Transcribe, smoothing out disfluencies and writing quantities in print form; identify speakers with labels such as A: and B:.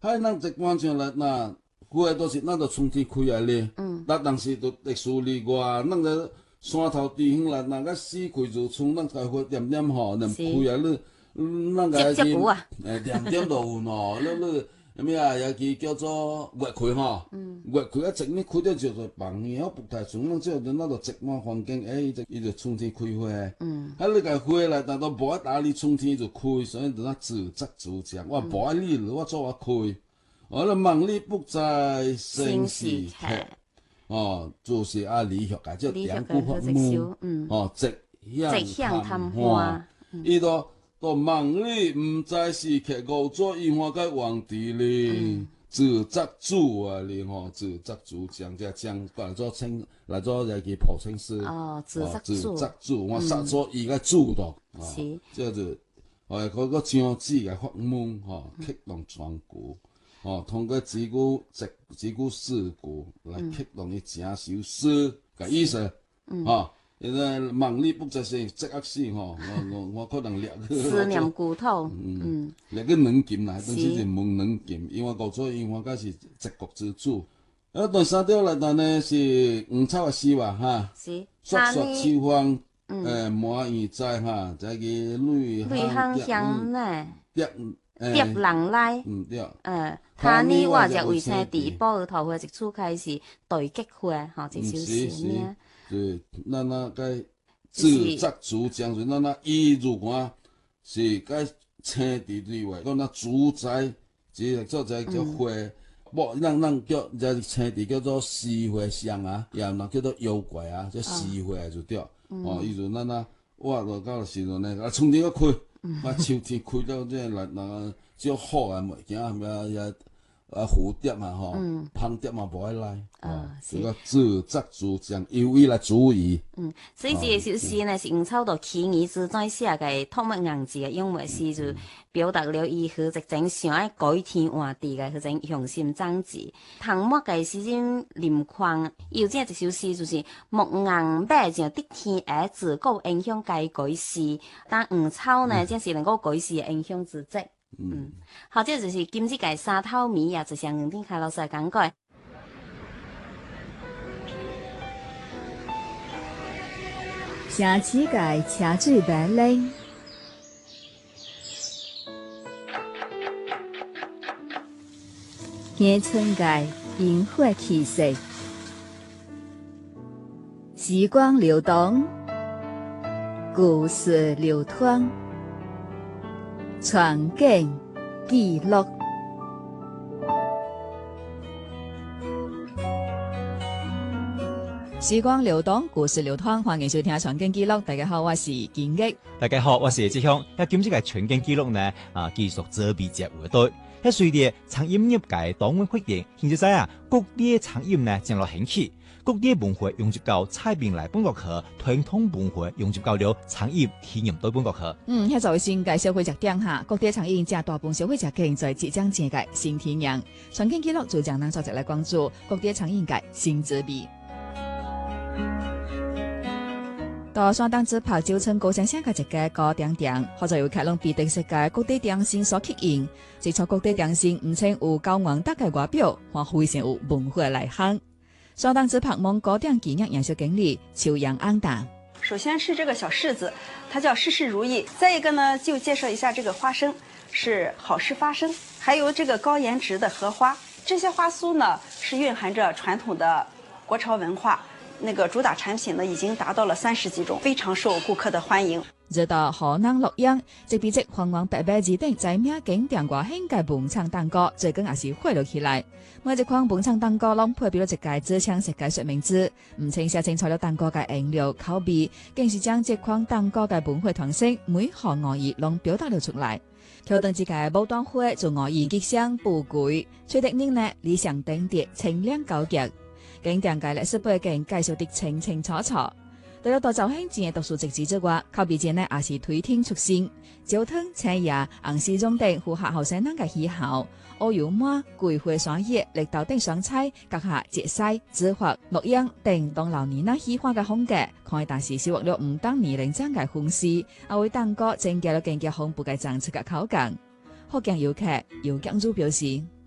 A: 海咱一般上来那花都是咱就春天开来咧，但是都历史里外，咱在山头地方来，那个四开如春，咱开花点点吼，连开来咧，咱个去点点都有喏，咧咩啊？也去叫做月开吼，月开啊，前面开了就房耳不太顺，咱只那就植满环境，伊就春天开花。啊，你个花来，但都无爱打理，春天就开，所以就那自作自强。我无爱理，我做我开。我咧望你不在生时刻，就是理学家，即两句法门，直向探花，伊都望你唔在时刻，五座樱花该皇帝咧，自作主啊咧自作主将即将来做称来做来去普称诗，自作主，我杀做伊个主动，是，即就嗰个将子个法门，启动全国。通过几句四句来启动伊正首诗个意思，因为望你不在生，即刻死我可能略去
B: 思念故土，
A: 略去软禁啦，当时是问软禁，因为古早因为该是一国之主。第三条来谈呢是黄草的诗话哈，
B: 是，
A: 说说秋风，满园栽哈，再个绿
B: 香香呢，
A: 蝶
B: 人来，他呢我就为青地保桃花一处开始对菊花，这首诗呢。
A: 是，咱该自作主张，是咱伊如看是该青地之外，讲主宰，即做在叫花，咱叫在青地叫做四花香啊，也若叫做妖怪啊，叫四花就对。伊就咱我就到时阵呢，春天开，秋天开到这来少好啊物件，也蝴蝶嘛蜂蝶嘛无爱来，这个自作主张由伊来主义。
B: 所以这个首诗呢是用草到起义之再写个托木硬字的用文诗，就表达了伊何一种想爱改天换地的何种雄心壮志。唐末个诗人林况有这一首诗就是木硬马像得天下自古影响该改诗，但黄草呢正是能够改诗的影响之则。好，这就是今次个沙头米也就像黄天凯老师讲过。
C: 城市界车水马龙，乡村界烟火气息，时光流动，故事流淌。传景记录，时光流动，故事流淌，欢迎收听《传景记录》。大家好，我是金玉。
D: 大家好，我是志雄。今次嘅传景记录呢，继续做比节目对。随着餐饮业界多元发展，现在各地餐饮呢正落兴起。各地文化融入到菜品来本国去，传统文化融入到了餐饮体验对本国去。
C: 迄就先介绍会食点哈，各地餐饮正大部分消费者经在即将正界新体验。传景记录就将咱作者来关注各地餐饮界新滋味。到山东子拍酒村高山乡嘅一家糕点店，或者有开拢比特世界各地点心所吸引。接触各地点心，唔仅有高昂大嘅外表，还非常有文化内涵。山东子拍蒙糕点纪念营销经理邱阳安达。
E: 首先是这个小柿子，它叫事事如意。再一个呢，就介绍一下这个花生，是好事发生。还有这个高颜值的荷花，这些花酥呢是蕴含着传统的国潮文化。那个主打产品呢，已经达到了30几种，非常受顾客的欢迎。
C: 热到河南洛阳，即比即黄黄白白字顶在名景点外兴嘅本场蛋糕，最近也是火了起来。每一款本场蛋糕拢配备了一个自强设计说明书，唔仅写清楚了蛋糕嘅颜料、口味，更是将这款蛋糕嘅文化特色每项外意拢表达了出来。桥墩之界牡丹花做外意吉祥富贵，吹得人呢理想顶碟清亮高洁。景点嘅历史背景介绍得清清楚楚。除了大肇兴前嘅特殊植字之外，口味前呢也是推天出新。椒汤、青叶、红丝种等符合后生人嘅喜好。烏油麻、桂花酸葉、綠豆等酸菜，閣下節西、紫發、洛陽等當老年人喜歡嘅風格，可以但是收穫了唔當年齡層嘅歡喜，也為蛋糕增加了更加豐富嘅層次嘅口感。福建遊客姚江珠表示。